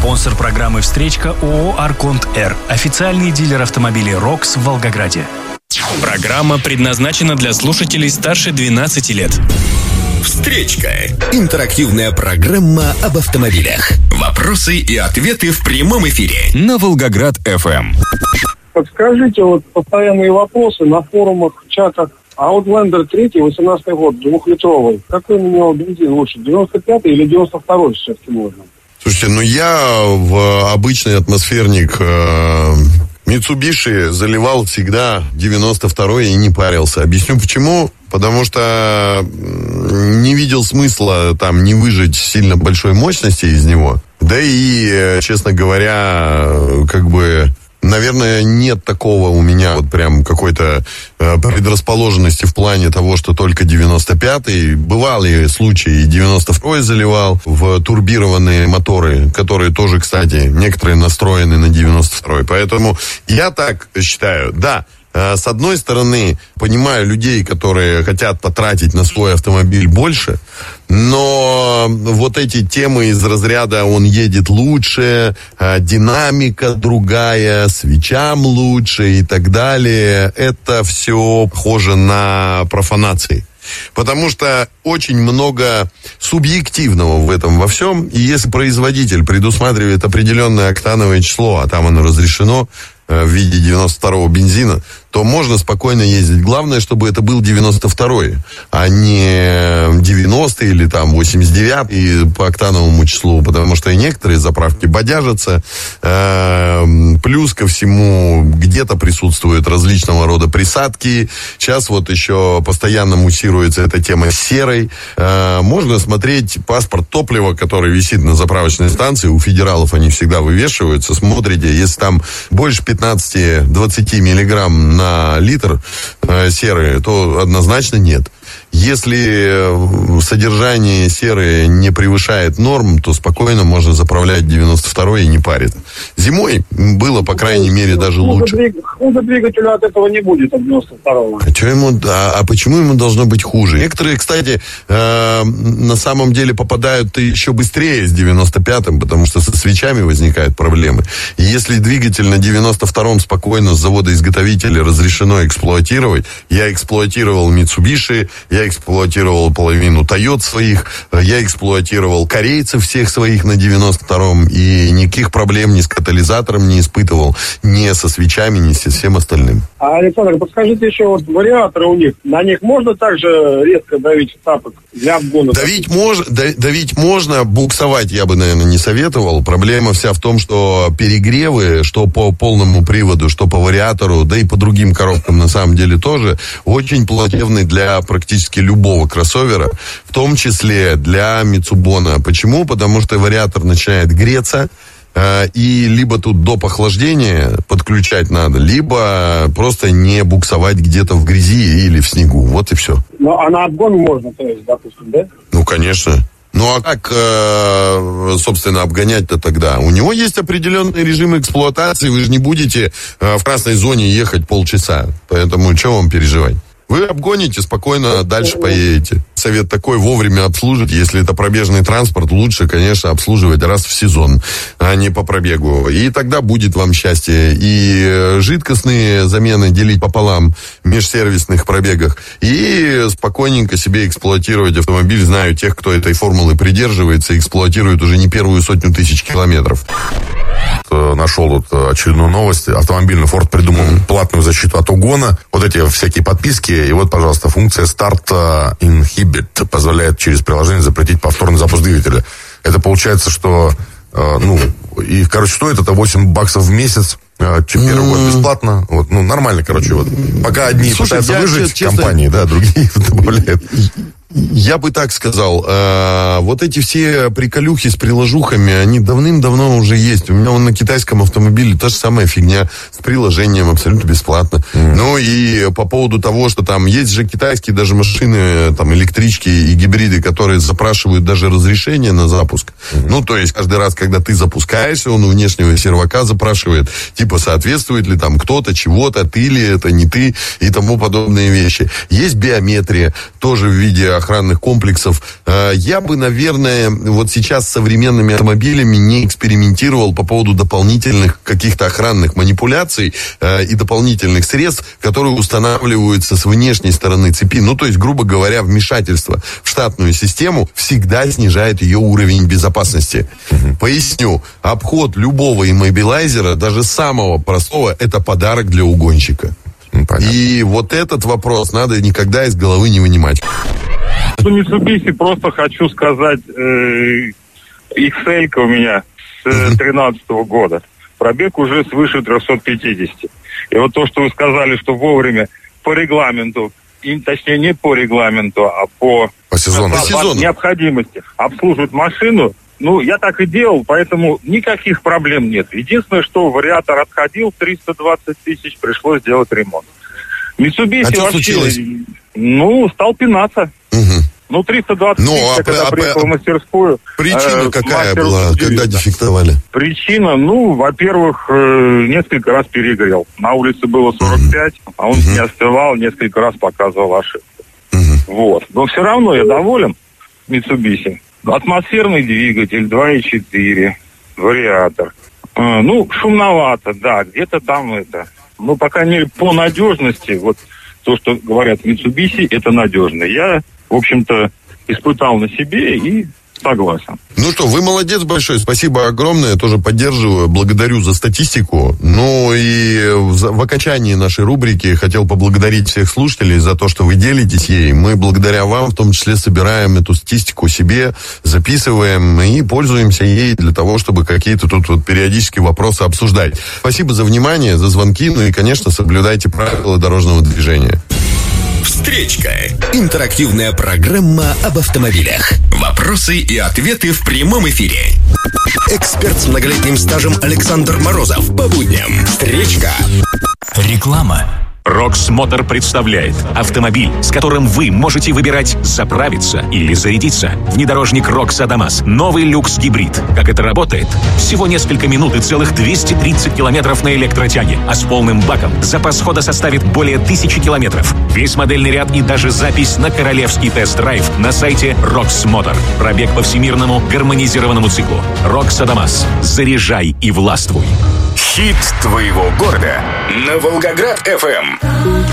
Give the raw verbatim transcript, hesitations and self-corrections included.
Спонсор программы «Встречка» ООО «Арконт Р». Официальный дилер автомобилей «Рокс» в Волгограде. Программа предназначена для слушателей старше двенадцати лет. «Встречка» – интерактивная программа об автомобилях. Вопросы и ответы в прямом эфире на Волгоград-эф эм. Подскажите, вот постоянные вопросы на форумах, чатах. Outlander три, восемнадцатый год, двухлитровый. Какой на него бензин лучше, девяносто пятый или девяносто второй все-таки можно? Слушайте, ну я в обычный атмосферник э, Mitsubishi заливал всегда девяносто второй и не парился. Объясню почему. Потому что не видел смысла там не выжать сильно большой мощности из него. Да и, честно говоря, как бы... Наверное, нет такого у меня вот прям какой-то э, предрасположенности в плане того, что только девяносто пятый. Бывали случаи, девяносто второй заливал в турбированные моторы, которые тоже, кстати, некоторые настроены на девяносто второй. Поэтому я так считаю, да. С одной стороны, понимаю людей, которые хотят потратить на свой автомобиль больше, но вот эти темы из разряда «он едет лучше», «динамика другая», «свечам лучше» и так далее, это все похоже на профанации. Потому что очень много субъективного в этом во всем, и если производитель предусматривает определенное октановое число, а там оно разрешено в виде девяносто второго бензина, то можно спокойно ездить. Главное, чтобы это был девяносто второй, а не девяностый или там восемьдесят девятый по октановому числу, потому что и некоторые заправки бодяжатся. Плюс ко всему где-то присутствуют различного рода присадки. Сейчас вот еще постоянно муссируется эта тема с серой. Можно смотреть паспорт топлива, который висит на заправочной станции. У федералов они всегда вывешиваются. Смотрите, если там больше пятнадцать-двадцать миллиграмм на на литр э, серы, то однозначно нет. Если содержание серы не превышает норм, то спокойно можно заправлять девяносто второй и не парит. Зимой было, по крайней мере, даже лучше. Хуже двигателю от этого не будет, от девяносто второго. А, что ему, а, а почему ему должно быть хуже? Некоторые, кстати, э, на самом деле попадают еще быстрее с девяносто пятым, потому что со свечами возникают проблемы. И если двигатель на девяносто втором спокойно с завода-изготовителя разрешено эксплуатировать, я эксплуатировал Mitsubishi, я эксплуатировал половину Toyota своих, я эксплуатировал корейцев всех своих на девяносто втором, и никаких проблем ни с катализатором не испытывал, ни со свечами, ни со всем остальным. А, Александр, подскажите еще, вот вариаторы у них, на них можно также резко давить тапок для обгона? Давить, мож, давить можно, буксовать я бы, наверное, не советовал. Проблема вся в том, что перегревы, что по полному приводу, что по вариатору, да и по другим коробкам на самом деле тоже, очень плачевны для практически любого кроссовера, в том числе для Mitsubishi. Почему? Потому что вариатор начинает греться, э, и либо тут доп. Охлаждения подключать надо, либо просто не буксовать где-то в грязи или в снегу. Вот и все. Ну, а на обгон можно, то есть, допустим, да? Ну, конечно. Ну, а как, э, собственно, обгонять-то тогда? У него есть определенный режим эксплуатации, вы же не будете э, в красной зоне ехать полчаса, поэтому что вам переживать? Вы обгоните, спокойно дальше поедете. Совет такой: вовремя обслужить. Если это пробежный транспорт, лучше, конечно, обслуживать раз в сезон, а не по пробегу. И тогда будет вам счастье. И жидкостные замены делить пополам в межсервисных пробегах. И спокойненько себе эксплуатировать автомобиль. Знаю тех, кто этой формулы придерживается, эксплуатирует уже не первую сотню тысяч километров. Нашел тут очередную новость. Автомобильный Ford придумал mm-hmm. платную защиту от угона. Вот эти всякие подписки. И вот, пожалуйста, функция Start Inhibit позволяет через приложение запретить повторный запуск двигателя. Это получается, что, э, ну, и, короче, стоит это восемь баксов в месяц. Э, первый год бесплатно. Вот, ну, нормально, короче, вот. Пока одни Слушай, пытаются выжить честно, компании, да, другие добавляют. Я бы так сказал, э, вот эти все приколюхи с приложухами, они давным-давно уже есть. У меня вон на китайском автомобиле та же самая фигня с приложением, абсолютно бесплатно. Mm. Ну и по поводу того, что там есть же китайские даже машины, там электрички и гибриды, которые запрашивают даже разрешение на запуск. Mm. Ну, то есть каждый раз, когда ты запускаешься, он у внешнего сервака запрашивает, типа, соответствует ли там кто-то, чего-то, ты ли это, не ты и тому подобные вещи. Есть биометрия, тоже в виде охранных комплексов. Я бы, наверное, вот сейчас с современными автомобилями не экспериментировал по поводу дополнительных каких-то охранных манипуляций и дополнительных средств, которые устанавливаются с внешней стороны цепи. Ну, то есть, грубо говоря, вмешательство в штатную систему всегда снижает ее уровень безопасности. Угу. Поясню. Обход любого иммобилайзера, даже самого простого, это подарок для угонщика. Понятно. И вот этот вопрос надо никогда из головы не вынимать. У Mitsubishi просто хочу сказать, э, икс эль-ка у меня с тринадцатого года. Пробег уже свыше триста пятьдесят. И вот то, что вы сказали, что вовремя по регламенту, и, точнее не по регламенту, а по, по, сезону. по, по сезону. необходимости обслуживать машину, ну, я так и делал, поэтому никаких проблем нет. Единственное, что вариатор отходил, триста двадцать тысяч, пришлось сделать ремонт. Mitsubishi а вообще, ну, стал пинаться. Угу. Ну, триста двадцать ну, тысяч, а, я когда а, приехал а, в мастерскую... Причина э, какая была, когда дефектовали? Причина, ну, во-первых, э, несколько раз перегрел. На улице было сорок пять, uh-huh. а он uh-huh. не остывал, несколько раз показывал ошибку. Uh-huh. Вот. Но все равно я доволен Mitsubishi. Атмосферный двигатель, два и четыре, вариатор. Э, ну, шумновато, да, где-то там это... Ну, по крайней мере, по надежности, вот то, что говорят Mitsubishi, это надежно. Я, в общем-то, испытал на себе и согласен. Ну что, вы молодец большой, спасибо огромное, тоже поддерживаю, благодарю за статистику. Ну и в окончании нашей рубрики хотел поблагодарить всех слушателей за то, что вы делитесь ей. Мы благодаря вам в том числе собираем эту статистику себе, записываем и пользуемся ей для того, чтобы какие-то тут вот периодически вопросы обсуждать. Спасибо за внимание, за звонки, ну и, конечно, соблюдайте правила дорожного движения. Встречка. Интерактивная программа об автомобилях. Вопросы и ответы в прямом эфире. Эксперт с многолетним стажем Александр Морозов. По будням. Встречка. Реклама. Рокс Мотор представляет автомобиль, с которым вы можете выбирать заправиться или зарядиться. Внедорожник Рокс Адамас. Новый люкс-гибрид. Как это работает? Всего несколько минут и целых двести тридцать километров на электротяге. А с полным баком запас хода составит более тысячи километров. Весь модельный ряд и даже запись на королевский тест-драйв на сайте Рокс Мотор. Пробег по всемирному гармонизированному циклу. Рокс Адамас. Заряжай и властвуй. Хит твоего города на Волгоград эф эм.